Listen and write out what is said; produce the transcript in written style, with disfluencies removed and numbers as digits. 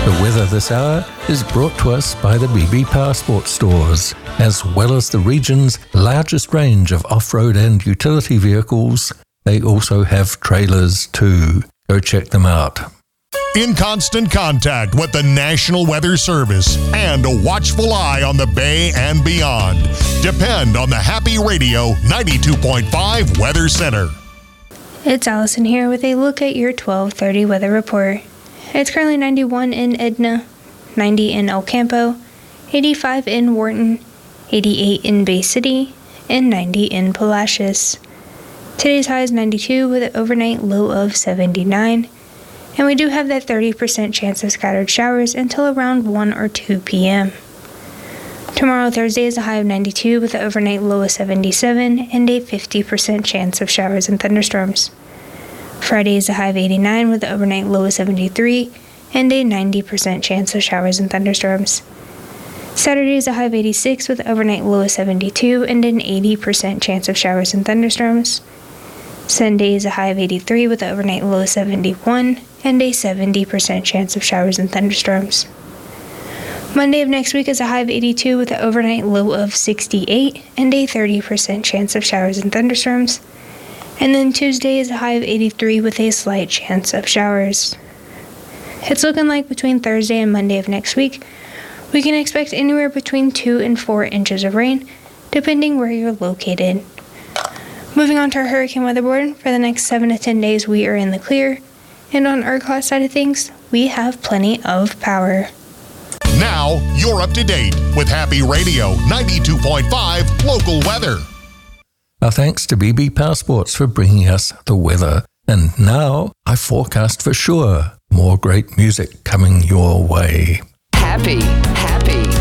The weather this hour is brought to us by the BB Powersport stores, as well as the region's largest range of off-road and utility vehicles. They also have trailers too. Go check them out. In constant contact with the National Weather Service and a watchful eye on the Bay and beyond. Depend on the Happy Radio 92.5 Weather Center. It's Allison here with a look at your 12:30 weather report. It's currently 91 in Edna, 90 in El Campo, 85 in Wharton, 88 in Bay City, and 90 in Palacios. Today's high is 92 with an overnight low of 79, and we do have that 30% chance of scattered showers until around 1 or 2 p.m. Tomorrow, Thursday, is a high of 92 with an overnight low of 77 and a 50% chance of showers and thunderstorms. Friday is a high of 89 with an overnight low of 73 and a 90% chance of showers and thunderstorms. Saturday is a high of 86 with an overnight low of 72 and an 80% chance of showers and thunderstorms. Sunday is a high of 83 with an overnight low of 71 and a 70% chance of showers and thunderstorms. Monday of next week is a high of 82 with an overnight low of 68 and a 30% chance of showers and thunderstorms. And then Tuesday is a high of 83 with a slight chance of showers. It's looking like between Thursday and Monday of next week, we can expect anywhere between 2 and 4 inches of rain, depending where you're located. Moving on to our hurricane weather board, for the next 7 to 10 days we are in the clear, and on our ERCOT side of things, we have plenty of power. Now, you're up to date with Happy Radio 92.5 local weather. Our thanks to BB Powersports for bringing us the weather. And now, I forecast for sure more great music coming your way. Happy